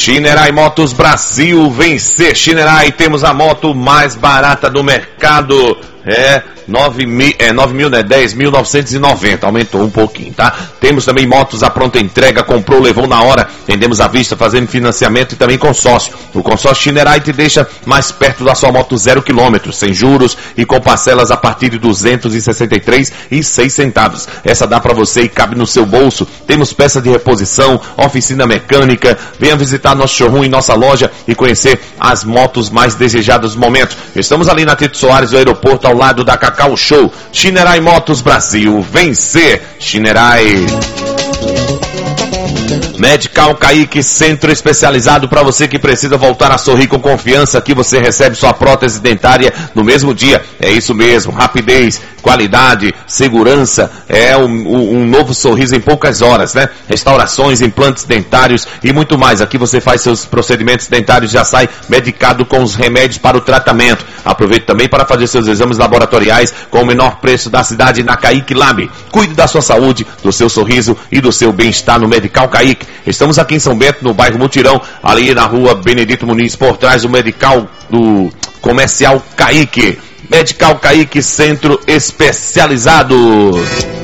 Shinerai Motos Brasil, vencer Shinerai, temos a moto mais barata do mercado, 10.990, aumentou um pouquinho, tá? Temos também motos à pronta entrega, comprou, levou na hora, vendemos à vista, fazendo financiamento e também consórcio. O consórcio Shinerai te deixa mais perto da sua moto 0 km, sem juros e com parcelas a partir de R$ 263,06. Essa dá para você e cabe no seu bolso. Temos peça de reposição, oficina mecânica. Venha visitar nosso showroom e nossa loja e conhecer as motos mais desejadas do momento. Estamos ali na Tito Soares, do aeroporto, ao lado da Cacau Show. Shinerai Motos Brasil, vencer Shinerai. Medical Kaique, centro especializado para você que precisa voltar a sorrir com confiança. Aqui você recebe sua prótese dentária no mesmo dia. É isso mesmo, rapidez, qualidade, segurança, um novo sorriso em poucas horas, né? Restaurações, implantes dentários e muito mais. Aqui você faz seus procedimentos dentários, já sai medicado com os remédios para o tratamento. Aproveite também para fazer seus exames laboratoriais com o menor preço da cidade na Kaique Lab. Cuide da sua saúde, do seu sorriso e do seu bem-estar no Medical Kaique. Estamos aqui em São Bento, no bairro Mutirão, ali na rua Benedito Muniz, por trás do Medical do Comercial Kaique. Medical Kaique, centro especializado.